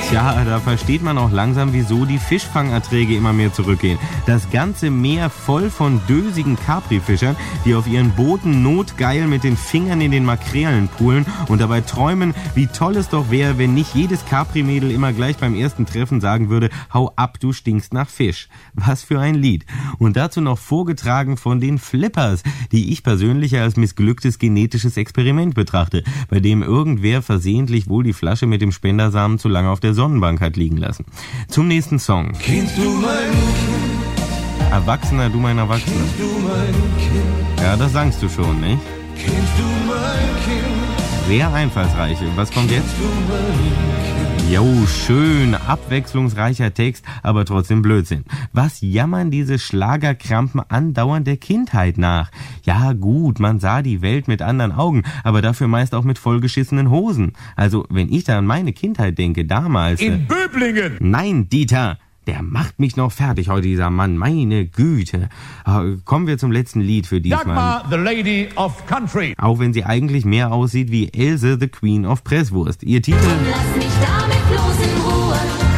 Tja, da versteht man auch langsam, wieso die Fischfangerträge immer mehr zurückgehen. Das ganze Meer voll von dösigen Capri-Fischern, die auf ihren Booten notgeil mit den Fingern in den Makrelen poolen und dabei träumen, wie toll es doch wäre, wenn nicht jedes Capri-Mädel immer gleich beim ersten Treffen sagen würde, hau ab, du stinkst nach Fisch. Was für ein Lied. Und dazu noch vorgetragen von den Flippers, die ich persönlich als missglücktes genetisches Experiment betrachte, bei dem irgendwer versehentlich wohl die Flasche mit dem Spendersamen zu lange auf der Sonnenbank hat liegen lassen. Zum nächsten Song. Kind, du mein Kind. Erwachsener, du mein Erwachsener. Kind, du mein Kind. Ja, das sagst du schon, nicht? Kind, du mein Kind. Sehr einfallsreich. Was kommt jetzt? Du mein Kind. Jo, schön, abwechslungsreicher Text, aber trotzdem Blödsinn. Was jammern diese Schlagerkrampen andauernd der Kindheit nach? Ja gut, man sah die Welt mit anderen Augen, aber dafür meist auch mit vollgeschissenen Hosen. Also, wenn ich da an meine Kindheit denke, damals... In Böblingen! Nein, Dieter! Der macht mich noch fertig heute, dieser Mann. Meine Güte. Kommen wir zum letzten Lied für diesmal. Dagmar, the Lady of Country. Auch wenn sie eigentlich mehr aussieht wie Else, the Queen of Presswurst. Ihr Titel... Lass mich damit bloß in Ruhe.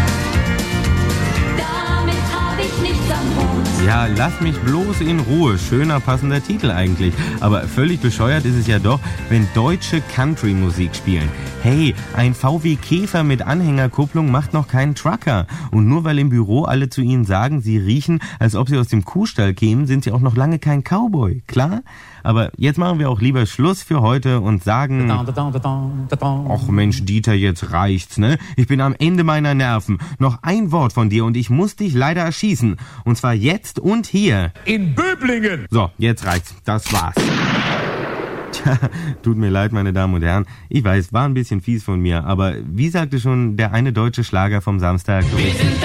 Damit hab ich nichts am Hut. Ja, lass mich bloß in Ruhe. Schöner, passender Titel eigentlich. Aber völlig bescheuert ist es ja doch, wenn deutsche Country-Musik spielen. Hey, ein VW Käfer mit Anhängerkupplung macht noch keinen Trucker. Und nur weil im Büro alle zu ihnen sagen, sie riechen, als ob sie aus dem Kuhstall kämen, sind sie auch noch lange kein Cowboy. Klar? Aber jetzt machen wir auch lieber Schluss für heute und sagen... Och Mensch, Dieter, jetzt reicht's, ne? Ich bin am Ende meiner Nerven. Noch ein Wort von dir und ich muss dich leider erschießen. Und zwar jetzt und hier. In Böblingen! So, jetzt reicht's. Das war's. Tja, tut mir leid, meine Damen und Herren. Ich weiß, war ein bisschen fies von mir, aber wie sagte schon der eine deutsche Schlager vom Samstag... Wir sind